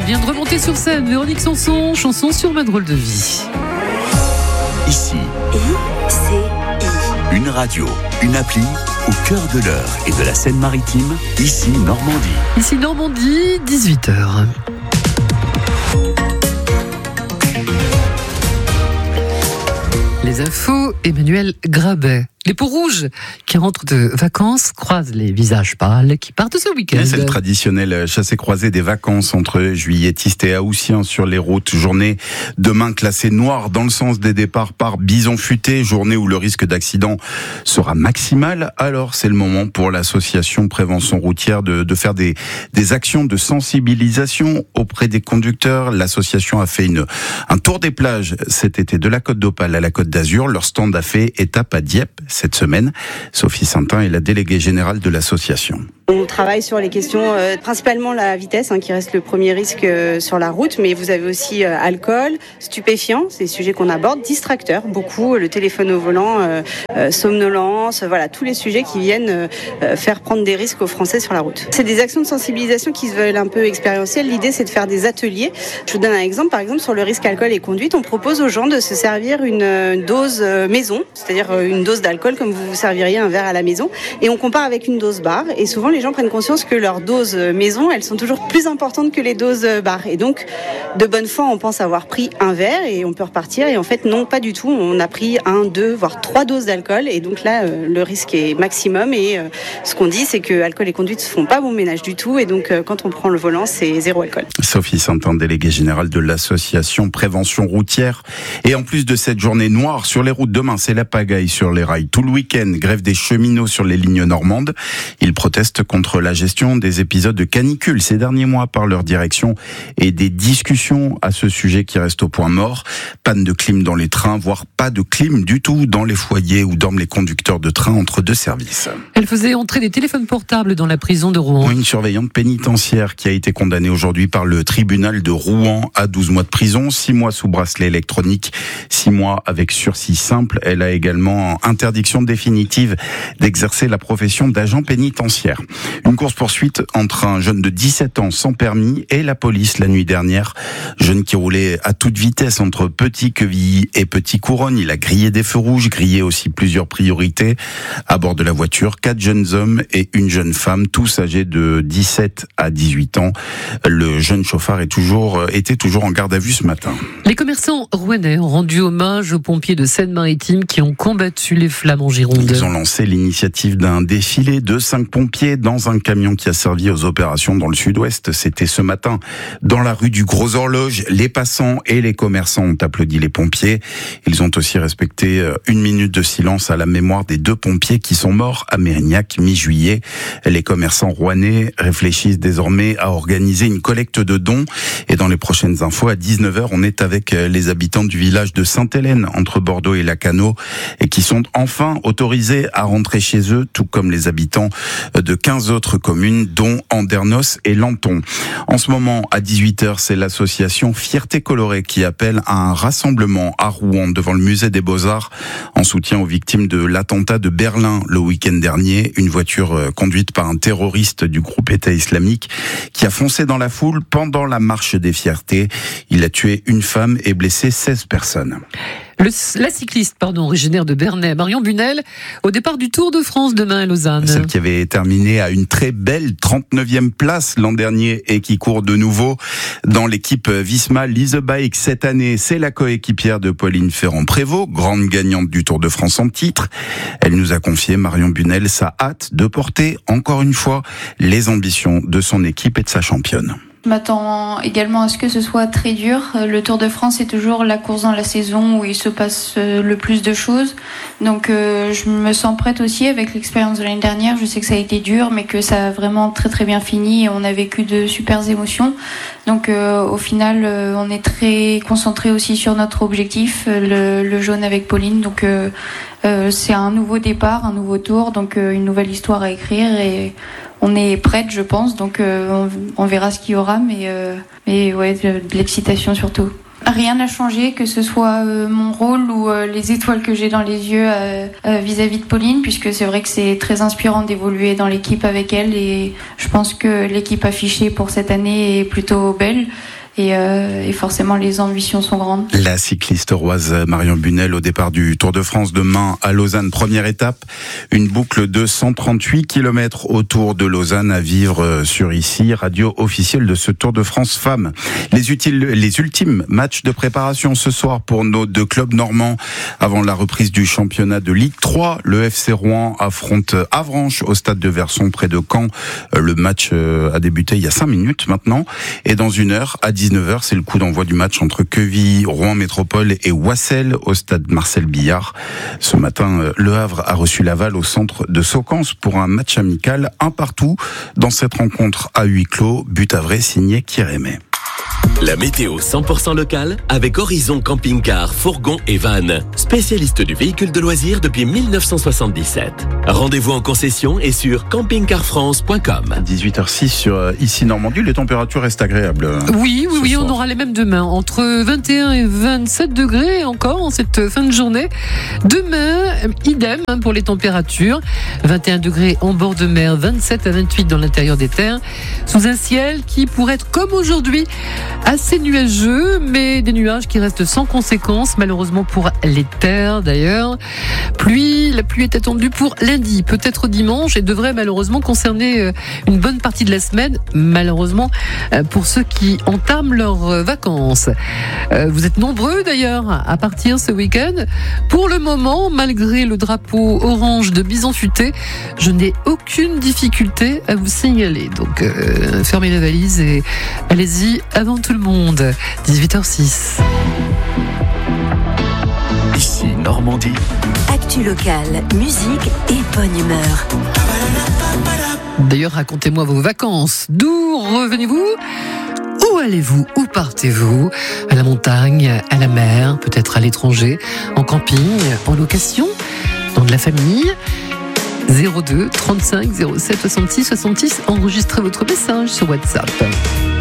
Elle vient de remonter sur scène. Véronique Sanson, chanson sur ma drôle de vie. Ici, ICI. Une radio, une appli au cœur de l'Eure et de la Seine-Maritime. Ici, Normandie. Ici, Normandie, 18h. Les infos, Emmanuel Grabet. Les peaux rouges qui rentrent de vacances croisent les visages pâles qui partent ce week-end. C'est le traditionnel chassé-croisé des vacances entre juilletistes et haussiens sur les routes. Journée demain classée noire dans le sens des départs par bison futé. Journée où le risque d'accident sera maximal. Alors c'est le moment pour l'association Prévention Routière de faire des actions de sensibilisation auprès des conducteurs. L'association a fait un tour des plages cet été de la Côte d'Opale à la Côte d'Azur. Leur stand a fait étape à Dieppe cette semaine. Sophie Saintin est la déléguée générale de l'association. On travaille sur les questions, principalement la vitesse, qui reste le premier risque sur la route, mais vous avez aussi alcool, stupéfiants, c'est des sujets qu'on aborde, distracteurs, beaucoup, le téléphone au volant, somnolence, voilà, tous les sujets qui viennent faire prendre des risques aux Français sur la route. C'est des actions de sensibilisation qui se veulent un peu expérientielles. L'idée, c'est de faire des ateliers. Je vous donne un exemple, par exemple, sur le risque alcool et conduite, on propose aux gens de se servir une dose maison, c'est-à-dire une dose d'alcool comme vous serviriez un verre à la maison, et on compare avec une dose bar, et souvent les gens prennent conscience que leurs doses maison, elles sont toujours plus importantes que les doses bar. Et donc, de bonne foi, on pense avoir pris un verre et on peut repartir. Et en fait, non, pas du tout. On a pris 1, 2, voire 3 doses d'alcool. Et donc là, le risque est maximum. Et ce qu'on dit, c'est que alcool et conduite ne font pas bon ménage du tout. Et donc, quand on prend le volant, c'est 0 alcool. Sophie Saintin, déléguée générale de l'association Prévention Routière. Et en plus de cette journée noire sur les routes, demain, c'est la pagaille sur les rails. Tout le week-end, grève des cheminots sur les lignes normandes. Ils protestent contre la gestion des épisodes de canicule ces derniers mois par leur direction et des discussions à ce sujet qui restent au point mort. Panne de clim dans les trains, voire pas de clim du tout dans les foyers où dorment les conducteurs de train entre deux services. Elle faisait entrer des téléphones portables dans la prison de Rouen. Une surveillante pénitentiaire qui a été condamnée aujourd'hui par le tribunal de Rouen à 12 mois de prison, 6 mois sous bracelet électronique, 6 mois avec sursis simple. Elle a également interdiction définitive d'exercer la profession d'agent pénitentiaire. Une course-poursuite entre un jeune de 17 ans sans permis et la police la nuit dernière. Jeune qui roulait à toute vitesse entre Petit-Quevilly et Petit-Couronne. Il a grillé des feux rouges, grillé aussi plusieurs priorités. À bord de la voiture, 4 jeunes hommes et une jeune femme, tous âgés de 17 à 18 ans. Le jeune chauffard était toujours en garde à vue ce matin. Les commerçants rouennais ont rendu hommage aux pompiers de Seine-Maritime qui ont combattu les flammes en Gironde. Ils ont lancé l'initiative d'un défilé de 5 pompiers dans un camion qui a servi aux opérations dans le sud-ouest. C'était ce matin dans la rue du Gros Horloge. Les passants et les commerçants ont applaudi les pompiers. Ils ont aussi respecté 1 minute de silence à la mémoire des 2 pompiers qui sont morts à Mérignac mi-juillet. Les commerçants rouennais réfléchissent désormais à organiser une collecte de dons. Et dans les prochaines infos, à 19h, on est avec les habitants du village de Sainte-Hélène, entre Bordeaux et Lacanau, et qui sont enfin autorisés à rentrer chez eux, tout comme les habitants de 15 autres communes, dont Andernos et Lanton. En ce moment, à 18h, c'est l'association Fierté Colorée qui appelle à un rassemblement à Rouen devant le musée des Beaux-Arts en soutien aux victimes de l'attentat de Berlin le week-end dernier. Une voiture conduite par un terroriste du groupe État islamique qui a foncé dans la foule pendant la marche des fiertés. Il a tué une femme et blessé 16 personnes. La cycliste, originaire de Bernay, Marion Bunel, au départ du Tour de France demain à Lausanne. Celle qui avait terminé à une très belle 39e place l'an dernier et qui court de nouveau dans l'équipe Visma Lise Bike cette année. C'est la coéquipière de Pauline Ferrand-Prévot, grande gagnante du Tour de France en titre. Elle nous a confié, Marion Bunel, sa hâte de porter encore une fois les ambitions de son équipe et de sa championne. Je m'attends également à ce que ce soit très dur. Le Tour de France est toujours la course dans la saison où il se passe le plus de choses. Donc je me sens prête aussi avec l'expérience de l'année dernière. Je sais que ça a été dur, mais que ça a vraiment très très bien fini et on a vécu de super émotions. Donc au final, on est très concentré aussi sur notre objectif, le jaune avec Pauline. Donc c'est un nouveau départ, un nouveau tour, donc une nouvelle histoire à écrire et on est prête, je pense, donc on verra ce qu'il y aura, mais ouais, de l'excitation surtout. Rien n'a changé, que ce soit mon rôle ou les étoiles que j'ai dans les yeux vis-à-vis de Pauline, puisque c'est vrai que c'est très inspirant d'évoluer dans l'équipe avec elle, et je pense que l'équipe affichée pour cette année est plutôt belle. Et forcément les ambitions sont grandes. La cycliste roise Marion Bunel au départ du Tour de France demain à Lausanne, première étape, une boucle de 138 km autour de Lausanne à vivre sur ici, radio officielle de ce Tour de France Femmes. Les ultimes matchs de préparation ce soir pour nos deux clubs normands avant la reprise du championnat de Ligue 3. Le FC Rouen affronte Avranches au stade de Verson près de Caen. Le match a débuté il y a 5 minutes maintenant, et dans une heure à 19h, c'est le coup d'envoi du match entre Queville, Rouen Métropole et Wassel au stade Marcel Billard. Ce matin, Le Havre a reçu Laval au centre de Saucance pour un match amical 1-1 dans cette rencontre à huis clos. But havrais signé Kirémé. La météo 100% locale avec Horizon Camping-Car, Fourgon et Van. Spécialiste du véhicule de loisirs depuis 1977. Rendez-vous en concession et sur campingcarfrance.com. 18h06 sur ici Normandie, les températures restent agréables. Oui, on aura les mêmes demain, entre 21 et 27 degrés encore en cette fin de journée. Demain, idem pour les températures, 21 degrés en bord de mer, 27 à 28 dans l'intérieur des terres, sous un ciel qui pourrait être comme aujourd'hui, assez nuageux, mais des nuages qui restent sans conséquences, malheureusement pour les terres d'ailleurs. La pluie est attendue pour lundi, peut-être dimanche, et devrait malheureusement concerner une bonne partie de la semaine, malheureusement pour ceux qui entament leurs vacances. Vous êtes nombreux d'ailleurs à partir ce week-end. Pour le moment, malgré le drapeau orange de Bison Futé, je n'ai aucune difficulté à vous signaler. Donc fermez la valise et allez-y avant tout le monde. 18h06. Ici Normandie. Actu locale, musique et bonne humeur. D'ailleurs, racontez-moi vos vacances. D'où revenez-vous ? Où allez-vous ? Où partez-vous ? À la montagne, à la mer, peut-être à l'étranger, en camping, en location, dans de la famille ? 02 35 07 66 66. Enregistrez votre message sur WhatsApp.